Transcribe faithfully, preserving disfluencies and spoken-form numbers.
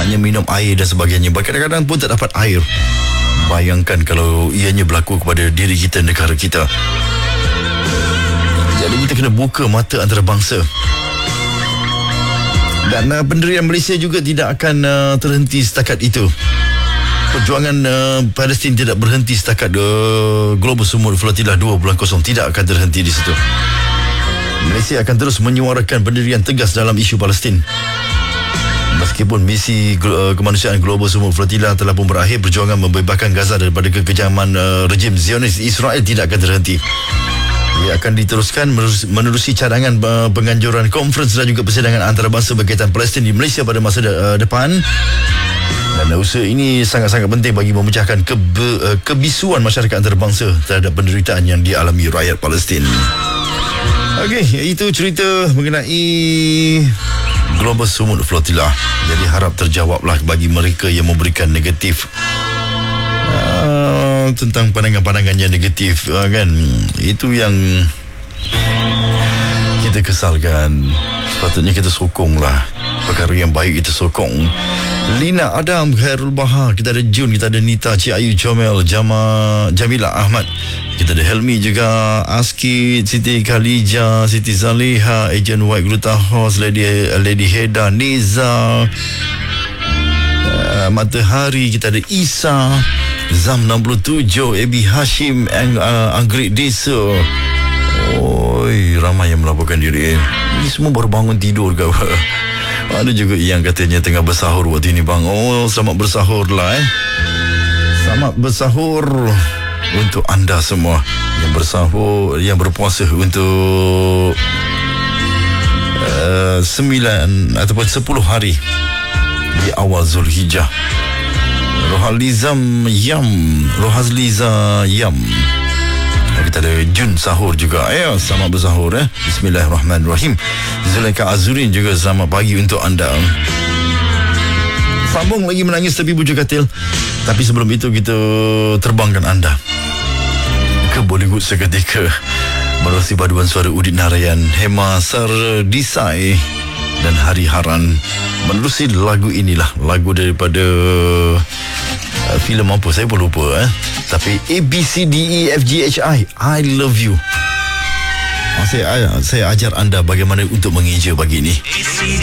hanya minum air dan sebagainya. Kadang-kadang pun tak dapat air. Bayangkan kalau ianya berlaku kepada diri kita, negara kita. Jadi kita kena buka mata antarabangsa. Dan uh, pendirian Malaysia juga tidak akan uh, terhenti setakat itu. Perjuangan uh, Palestin tidak berhenti setakat uh, Global Sumut Flotilla dua kosong. Tidak akan terhenti di situ. Malaysia akan terus menyuarakan pendirian tegas dalam isu Palestin. Meskipun misi uh, kemanusiaan Global Sumut Flotilla telah pun berakhir, perjuangan membebaskan Gaza daripada kekejaman uh, rejim Zionis Israel tidak akan terhenti. Ia akan diteruskan menerusi cadangan uh, penganjuran konferens dan juga persidangan antarabangsa berkaitan Palestin di Malaysia pada masa de- uh, depan. Dan usaha ini sangat-sangat penting bagi memecahkan kebe- uh, kebisuan masyarakat antarabangsa terhadap penderitaan yang dialami rakyat Palestin. Okey, itu cerita mengenai Global Sumut Flotilla. Jadi harap terjawablah bagi mereka yang memberikan negatif uh, tentang pandangan-pandangan yang negatif, uh, kan. Itu yang kita kesalkan. Sepatutnya kita sokonglah perkara yang baik, kita sokong. Lina Adam, Khairul Bahar, kita ada Jun, kita ada Nita, Cik Ayu Comel, Jama, Jamila Ahmad, kita ada Helmi juga, Aski, Siti Khalija, Siti Zaliha, Agent White Gruta House, Lady Lady Heda, Niza, uh, Matahari, kita ada Isa, Zam enam puluh tujuh, Ebi Hashim, Ang, uh, Anggrik Desa. Oi, ramai yang melaporkan diri. Ini semua baru bangun tidur ke apa? Ada juga yang katanya tengah bersahur waktu ini, bang. Oh, selamat bersahur lah eh. Selamat bersahur untuk anda semua yang bersahur, yang berpuasa untuk uh, sembilan ataupun sepuluh hari di awal Zulhijjah. Rohalizam Yam, Rohazliza Yam. Kita ada Jun sahur juga. Ya, selamat bersahur eh. Bismillahirrahmanirrahim. Zulaika Azurin juga selamat pagi untuk anda. Sambung lagi menangis tepi bujur katil. Tapi sebelum itu kita terbangkan anda ke Bollywood seketika melalui paduan suara Udit Narayan, Hema Sardisai dan Hari Haran. Menerusi lagu inilah, lagu daripada uh, filem apa saya pun lupa eh. Tapi A B C D E F G H I, I Love You. Saya, saya ajar anda bagaimana untuk mengeja pagi ini.